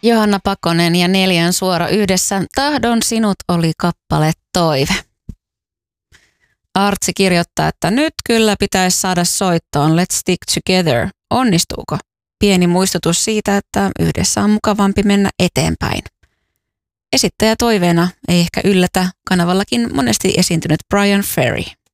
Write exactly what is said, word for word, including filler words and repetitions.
Johanna Pakonen ja Neljän Suora yhdessä. Tahdon sinut oli kappale Toive. Artsi kirjoittaa, että nyt kyllä pitäisi saada soittoon Let's Stick Together. Onnistuuko? Pieni muistutus siitä, että yhdessä on mukavampi mennä eteenpäin. Esittäjä toiveena ei ehkä yllätä, kanavallakin monesti esiintynyt Brian Ferry.